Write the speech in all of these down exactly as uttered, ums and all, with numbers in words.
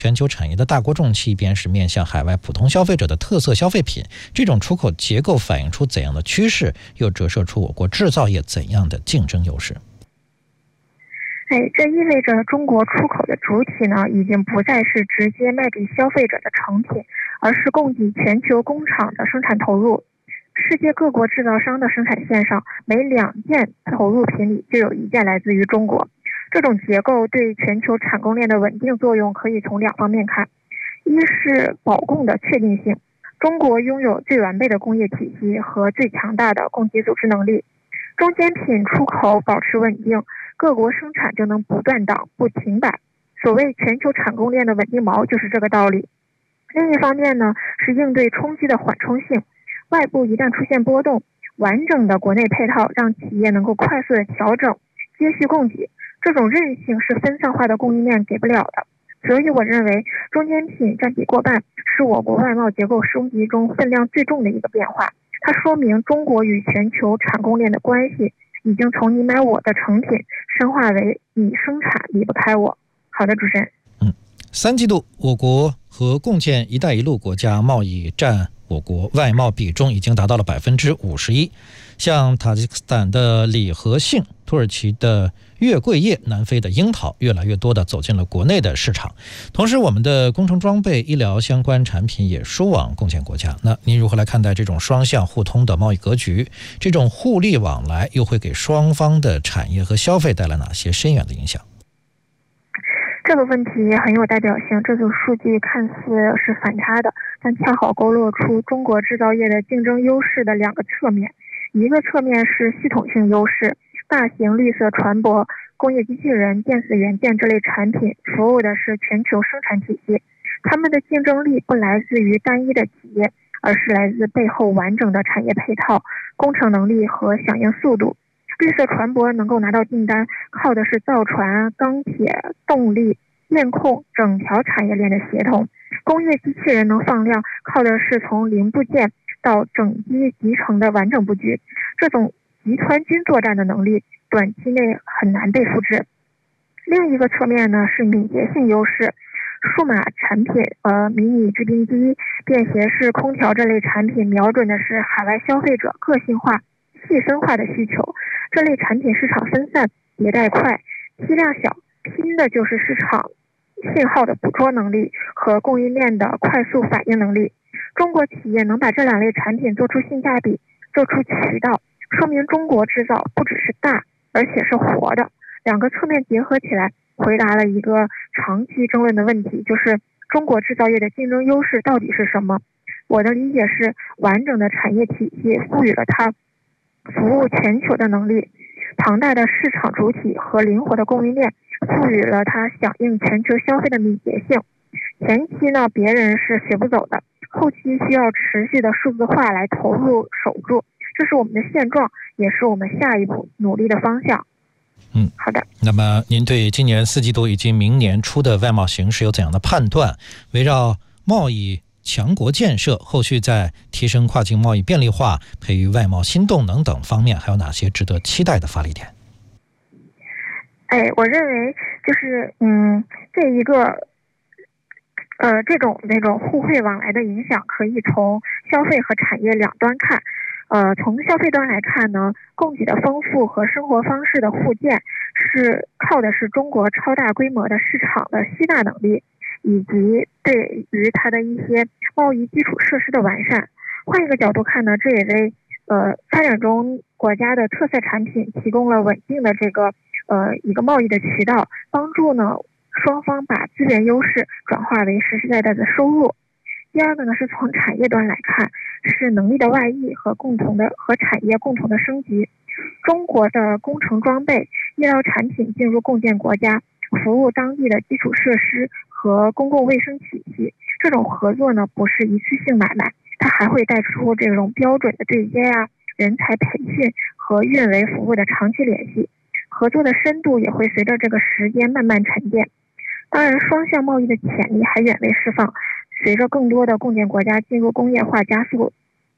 全球产业的大国重器，一边是面向海外普通消费者的特色消费品，这种出口结构反映出怎样的趋势，又折射出我国制造业怎样的竞争优势？ 哎，这意味着中国出口的主体呢，已经不再是直接卖给消费者的成品，而是供给全球工厂的生产投入。世界各国制造商的生产线上，每两件投入品里就有一件来自于中国。这种结构对全球产供链的稳定作用可以从两方面看，一是保供的确定性，中国拥有最完备的工业体系和最强大的供给组织能力，中间品出口保持稳定，各国生产就能不断档不停摆。所谓全球产供链的稳定锚就是这个道理。另一方面呢，是应对冲击的缓冲性，外部一旦出现波动，完整的国内配套让企业能够快速的调整接续供给，这种韧性是分散化的供应链给不了的。所以我认为中间品占比过半是我国外贸结构升级中分量最重的一个变化，它说明中国与全球产供链的关系已经从你买我的成品深化为你生产离不开我。好的，主持人。 嗯，三季度我国和共建“一带一路”国家贸易占我国外贸比重已经达到了百分之五十一，像塔吉克斯坦的李和信、土耳其的月桂叶、南非的樱桃，越来越多的走进了国内的市场。同时，我们的工程装备、医疗相关产品也输往共建国家。那您如何来看待这种双向互通的贸易格局？这种互利往来又会给双方的产业和消费带来哪些深远的影响？ 这个问题很有代表性，这组数据看似是反差的，但恰好勾勒出中国制造业的竞争优势的两个侧面。一个侧面是系统性优势，大型绿色船舶、工业机器人、电子元件这类产品服务的是全球生产体系，它们的竞争力不来自于单一的企业，而是来自背后完整的产业配套、工程能力和响应速度。绿色船舶能够拿到订单，靠的是造船、钢铁、动力、电控整条产业链的协同；工业机器人能放量，靠的是从零部件到整机集成的完整布局。这种集团军作战的能力，短期内很难被复制。另一个侧面呢，是敏捷性优势。数码产品、呃，迷你制冰机、便携式空调这类产品，瞄准的是海外消费者个性化、细分化的需求。这类产品市场分散，迭代快，批量小，拼的就是市场信号的捕捉能力和供应链的快速反应能力。中国企业能把这两类产品做出性价比，做出渠道，说明中国制造不只是大，而且是活的。两个侧面结合起来，回答了一个长期争论的问题，就是中国制造业的竞争优势到底是什么？我的理解是，完整的产业体系赋予了它服务全球的能力，庞大的市场主体和灵活的供应链赋予了它响应全球消费的敏捷性。前期呢，别人是学不走的，后期需要持续的数字化来投入守住，这是我们的现状，也是我们下一步努力的方向。 嗯， 好的。 那么您对今年四季度以及明年初的外贸形势有怎样的判断？围绕贸易强国建设，后续在提升跨境贸易便利化、培育外贸新动能等方面，还有哪些值得期待的发力点？ 哎，我认为就是嗯，这一个呃这种那种互惠往来的影响，可以从消费和产业两端看。呃，从消费端来看呢，供给的丰富和生活方式的互鉴，是靠的是中国超大规模的市场的吸纳能力，以及对于它的一些贸易基础设施的完善。换一个角度看呢，这也为呃发展中国家的特色产品提供了稳定的这个呃一个贸易的渠道，帮助呢双方把资源优势转化为实实在在的收入。第二个呢，是从产业端来看，是能力的外溢和共同的和产业共同的升级。中国的工程装备、医疗产品进入共建国家，服务当地的基础设施和公共卫生体系，这种合作呢不是一次性买卖，它还会带出这种标准的对接啊、人才培训和运维服务的长期联系，合作的深度也会随着这个时间慢慢沉淀。当然，双向贸易的潜力还远未释放。随着更多的共建国家进入工业化加速，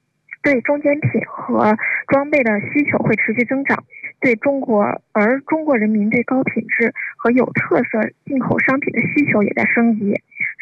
对中间品和装备的需求会持续增长，对中国而中国人民对高品质和有特色进口商品的需求也在升级。